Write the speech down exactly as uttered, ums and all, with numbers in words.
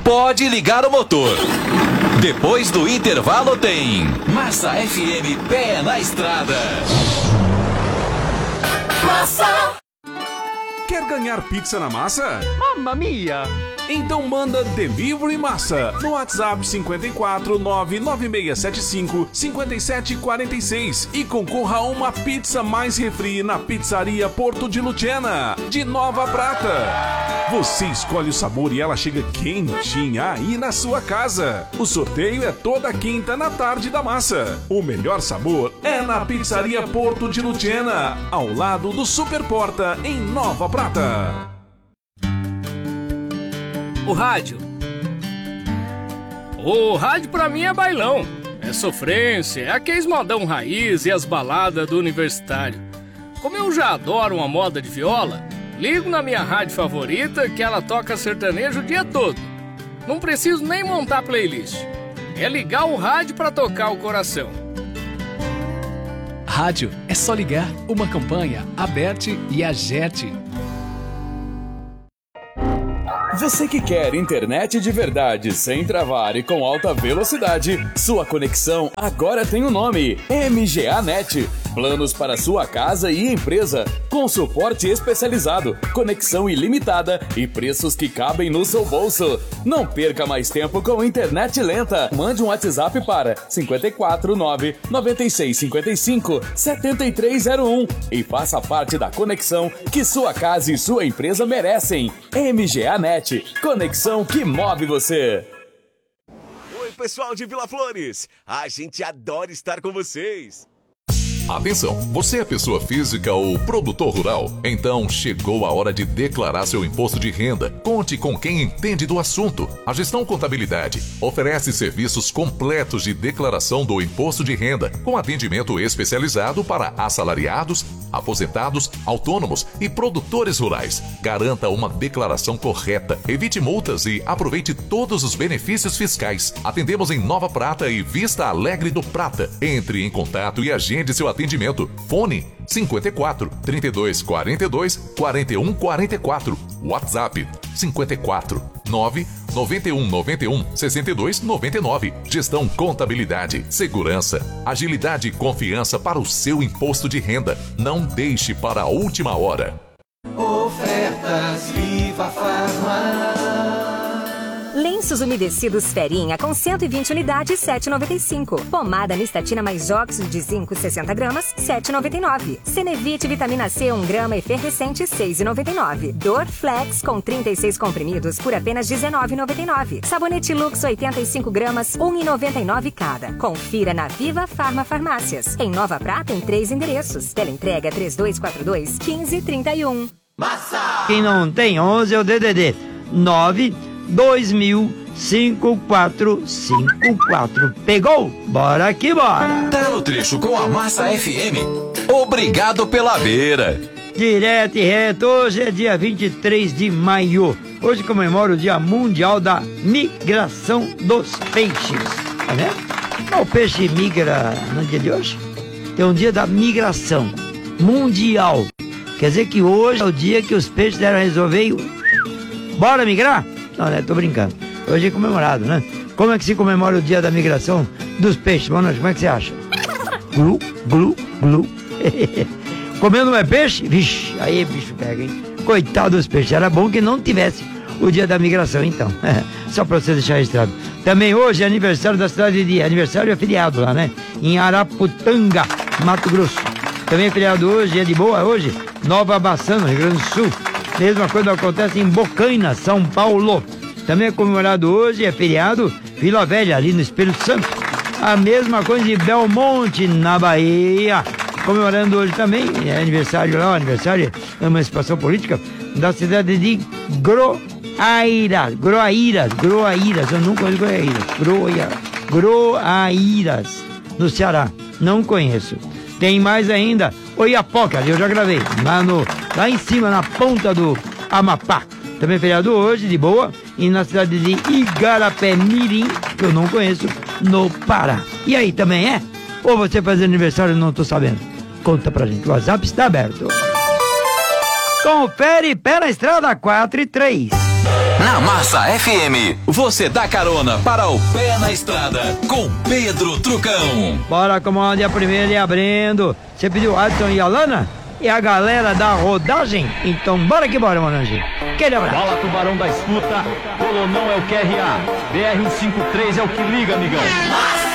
pode ligar o motor. Depois do intervalo tem Massa F M Pé na Estrada. Massa. Quer ganhar pizza na massa? Mamma mia! Então manda Delivery Massa no WhatsApp cinco quatro nove nove seis sete cinco cinco sete quatro seis e concorra a uma pizza mais refri na Pizzaria Porto de Lucena, de Nova Prata. Você escolhe o sabor e ela chega quentinha aí na sua casa. O sorteio é toda quinta na tarde da massa. O melhor sabor é na Pizzaria Porto de Lucena, ao lado do Super Porta, em Nova Prata. O rádio. O rádio pra mim é bailão. É sofrência, é aqueles modão raiz e as baladas do universitário. Como eu já adoro uma moda de viola, ligo na minha rádio favorita que ela toca sertanejo o dia todo. Não preciso nem montar playlist. É ligar o rádio pra tocar o coração. Rádio é só ligar, uma campanha, Aberte e Agerte. Você que quer internet de verdade, sem travar e com alta velocidade, sua conexão agora tem um nome: M G A Net. Planos para sua casa e empresa, com suporte especializado, conexão ilimitada e preços que cabem no seu bolso. Não perca mais tempo com internet lenta. Mande um WhatsApp para cinco quatro nove nove seis cinco cinco sete três zero um e faça parte da conexão que sua casa e sua empresa merecem. M G A Net, conexão que move você. Oi, pessoal de Vila Flores, a gente adora estar com vocês. Atenção, você é pessoa física ou produtor rural? Então chegou a hora de declarar seu imposto de renda. Conte com quem entende do assunto. A Gestão Contabilidade oferece serviços completos de declaração do imposto de renda, com atendimento especializado para assalariados, aposentados, autônomos e produtores rurais. Garanta uma declaração correta, evite multas e aproveite todos os benefícios fiscais. Atendemos em Nova Prata e Vista Alegre do Prata. Entre em contato e agende seu atendimento. Fone cinco quatro, trinta e dois, quarenta e dois, quarenta e um, quarenta e quatro. WhatsApp cinco quatro, nove nove um nove um, seis dois nove nove. Gestão Contabilidade, segurança, agilidade e confiança para o seu imposto de renda. Não deixe para a última hora. Ofertas Viva Farma. Lenços umedecidos Ferinha com cento e vinte unidades, sete reais e noventa e cinco. Pomada Nistatina mais óxido de zinco, sessenta gramas, sete reais e noventa e nove. Cenevite Vitamina C um grama efervescente, seis reais e noventa e nove. Dorflex com trinta e seis comprimidos por apenas dezenove reais e noventa e nove. Sabonete Lux oitenta e cinco gramas, um real e noventa e nove cada. Confira na Viva Farma Farmácias. Em Nova Prata, em três endereços. Teleentrega três dois quatro dois, um cinco três um. Massa! Quem não tem onze é o D D D nove dois mil, cinco quatro cinco quatro. Pegou? Bora que bora! Tá no trecho com a Massa F M. Obrigado pela beira. Direto e reto, hoje é dia vinte e três de maio. Hoje comemora o Dia Mundial da Migração dos Peixes. Tá vendo? O peixe migra no dia de hoje. Tem um dia da migração mundial. Quer dizer que hoje é o dia que os peixes deram a resolver e... Bora migrar? Não, né? Tô brincando. Hoje é comemorado, né? Como é que se comemora o dia da migração dos peixes? Boa noite, como é que você acha? Glu, glu, glu. Comendo não é peixe? Vixe, aí bicho pega, hein? Coitado dos peixes. Era bom que não tivesse o dia da migração, então. Só pra você deixar registrado. Também hoje é aniversário da cidade de... Aniversário é feriado lá, né? Em Araputanga, Mato Grosso. Também é feriado hoje, é de boa hoje. Nova Bassano, Rio Grande do Sul. Mesma coisa acontece em Bocaina, São Paulo. Também é comemorado hoje, é feriado, Vila Velha, ali no Espírito Santo. A mesma coisa em Belmonte, na Bahia. Comemorando hoje também, é aniversário lá, aniversário da emancipação política, da cidade de Groaíras. Groaíras, Groaíras, eu não conheço Groaíras. Groaíras, Groaíras, no Ceará. Não conheço. Tem mais ainda, Oiapoque, ali eu já gravei, lá, no, lá em cima, na ponta do Amapá. Também feriado hoje, de boa, e na cidade de Igarapé-Mirim, que eu não conheço, no Pará. E aí, também é? Ou você faz aniversário e não tô sabendo? Conta pra gente, o WhatsApp está aberto. Confere Pé na Estrada quatro e três. Na Massa F M, você dá carona para o Pé na Estrada com Pedro Trucão. Bora, como dia primeiro e abrindo. Você pediu Adson e Alana? E a galera da rodagem? Então bora que bora, mano. Aquele abraço. Fala, Tubarão da Escuta. Colonão é o Q R A. B R cento e cinquenta e três é o que liga, amigão.